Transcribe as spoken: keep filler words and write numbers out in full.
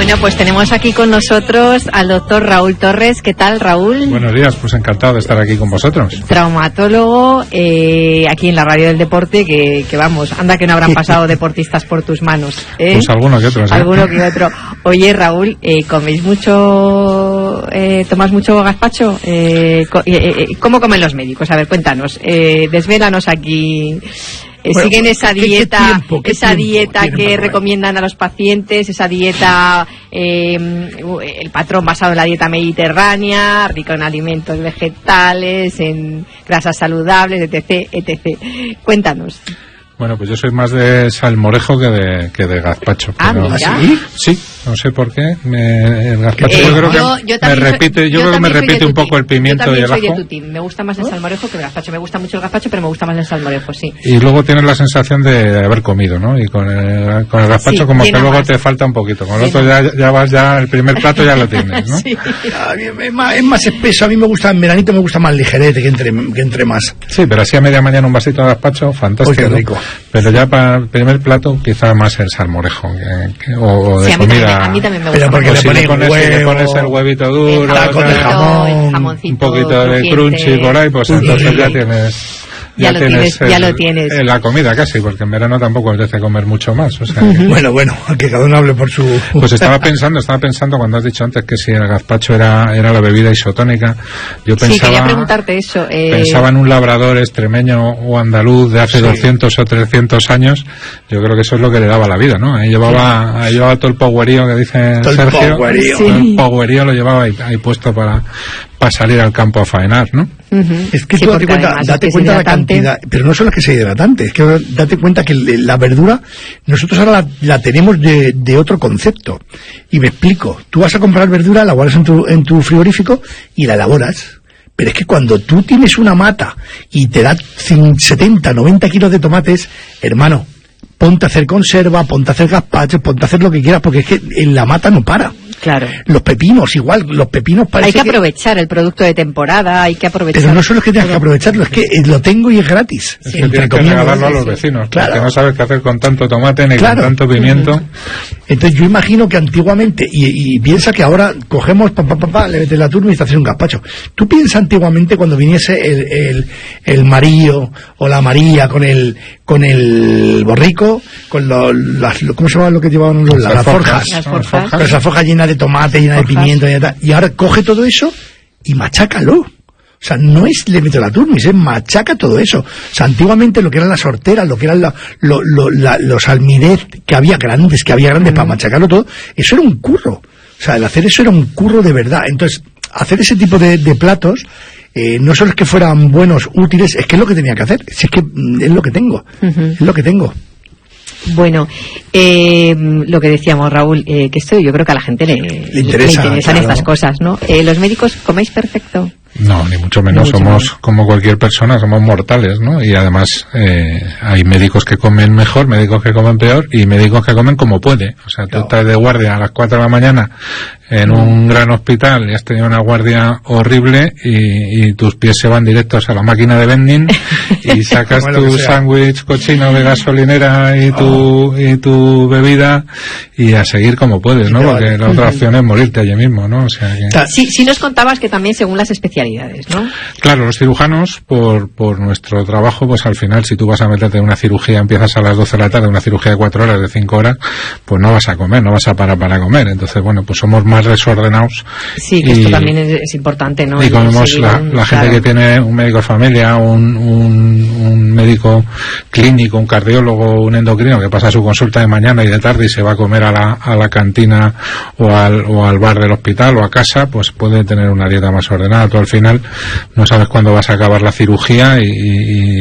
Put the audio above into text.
Bueno, pues tenemos aquí con nosotros al doctor Raúl Torres. ¿Qué tal, Raúl? Buenos días, pues encantado de estar aquí con vosotros. Traumatólogo, eh, aquí en la Radio del Deporte, que, que vamos, anda que no habrán pasado deportistas por tus manos, ¿eh? Pues alguno que otro, ¿sí? Alguno que otro. Oye, Raúl, eh, ¿coméis mucho, eh, tomas mucho gazpacho? Eh, co- eh, eh, ¿Cómo comen los médicos? A ver, cuéntanos, eh, desvélanos aquí. Eh, Bueno, siguen esa ¿qué- qué dieta, tiempo, qué esa tiempo dieta tienen que para comer? recomiendan a los pacientes, esa dieta, eh, el patrón basado en la dieta mediterránea, rico en alimentos vegetales, en grasas saludables, etc, etcétera. Cuéntanos. Bueno, pues yo soy más de salmorejo que de, que de gazpacho. Ah, pero- mira. ¿Sí? Sí, no sé por qué. Me, el gazpacho Eh, yo creo que yo- yo me también soy- repite, yo, yo creo que me también soy de repite un tu poco team. el pimiento Yo y el también soy ajo. de tu team. Me gusta más el salmorejo que el gazpacho. Me gusta mucho el gazpacho, pero me gusta más el salmorejo, sí. Y luego tienes la sensación de haber comido, ¿no? Y con el, con el gazpacho Sí, como que llena luego más. te falta un poquito. Con el Llena otro ya, ya vas, ya el primer plato ya lo tienes, ¿no? Sí. A mí Es más, es más espeso, a mí me gusta, en veranito me gusta más ligerete que entre, que entre más. Sí, pero así a media mañana un vasito de gazpacho, fantástico. Uy, qué rico. Pero ya para el primer plato, quizá más el salmorejo que, que- o, o de Sí, a mí, comida. también, a mí también me Pero gusta. porque O le si ponen le pones, si le huevo, pones el huevito duro, el tal, con el jamón, el jamoncito un poquito de crujiente. crunchy por ahí, pues entonces Sí. ya tienes Ya lo tienes, el- ya lo tienes. eh, la comida casi, porque en verano tampoco apetece comer mucho más, o sea que- Bueno, bueno, que cada uno hable por su... pues estaba pensando, estaba pensando cuando has dicho antes que si el gazpacho era, era la bebida isotónica, yo Sí, quería pensaba, preguntarte eso. Eh, pensaba en un labrador extremeño o andaluz de hace Sí. doscientos o trescientos años. Yo creo que eso es lo que le daba la vida, ¿no? Ahí llevaba, ahí llevaba todo el powerío que dice Todo el Sergio, powerío. todo Sí. el powerío lo llevaba ahí, ahí puesto para, para salir al campo a faenar, ¿no? ujú. Es que Sí, tú date porque cuenta, además date es que es cuenta la hidratante. cantidad, pero no solo es que sea hidratante, es que date cuenta que el- la verdura, nosotros ahora la, la tenemos de, de otro concepto. Y me explico, tú vas a comprar verdura, la guardas en tu, en tu frigorífico y la elaboras. Pero es que cuando tú tienes una mata y te da cin- setenta, noventa kilos de tomates, hermano, ponte a hacer conserva, ponte a hacer gazpachos, ponte a hacer lo que quieras, porque es que en la mata no para. Claro. Los pepinos, igual, los pepinos parece Hay que aprovechar el producto de temporada, hay que aprovechar. Pero no solo es que tengas que aprovecharlo, es que eh, lo tengo y es gratis. Es Sí. que Entre tienes que comillas, regalarlo a sí, los sí. vecinos, Claro. porque no sabes qué hacer con tanto tomate ni Claro. con tanto pimiento. Entonces yo imagino que antiguamente, y, y piensa que ahora cogemos, pa, pa, pa, pa, le metes la turma y te haces un gazpacho. Tú piensas antiguamente cuando viniese el, el, el Marío o la María con el con el borrico, con los, las, ¿cómo se llama lo que llevaban los, las, las forjas? Las ¿no? forjas. Con esa forja llena de tomate, llena de Forjas. pimiento, y tal. Y ahora coge todo eso y machácalo. O sea, no es le meto la turmis, es machaca todo eso. O sea, antiguamente lo que eran las horteras, lo que eran la, lo, lo, la, los almirez que había grandes, que había grandes para machacarlo todo, eso era un curro. O sea, el hacer eso era un curro de verdad. Entonces, hacer ese tipo de, de platos, eh, no solo es que fueran buenos, útiles, es que es lo que tenía que hacer. Si es que mm, es lo que tengo. Ujú. Es lo que tengo. Bueno, eh, lo que decíamos, Raúl, eh, que esto yo creo que a la gente le, Le interesa, le interesan claro. estas cosas, ¿no? Eh, ¿Los médicos coméis perfecto? No, ni mucho menos. Ni mucho somos menos. como cualquier persona, somos mortales, ¿no? Y además eh, hay médicos que comen mejor, médicos que comen peor y médicos que comen como puede. O sea, tú Claro. estás de guardia a las cuatro de la mañana en un gran hospital y has tenido una guardia horrible y, y tus pies se van directos a la máquina de vending y sacas Como lo tu que sea. sándwich cochino de gasolinera y tu, y tu bebida y a seguir como puedes, ¿no? Y te Porque vale. la otra opción es morirte allí mismo, ¿no? O sea que... Ta- Sí, sí nos contabas que también según las especialidades, ¿no? Claro, los cirujanos, por, por nuestro trabajo, pues al final, si tú vas a meterte en una cirugía, empiezas a las doce de la tarde, una cirugía de cuatro horas, de cinco horas, pues no vas a comer, no vas a parar para comer. Entonces, bueno, pues somos más desordenados. Sí, que y, esto también es, es importante, ¿no? y El comemos seguir la, un- la gente claro. que tiene un médico de familia, un, un, un médico clínico, un cardiólogo, un endocrino que pasa su consulta de mañana y de tarde y se va a comer a la, a la cantina o al, o al bar del hospital o a casa, pues puede tener una dieta más ordenada. Tú al final no sabes cuándo vas a acabar la cirugía y, y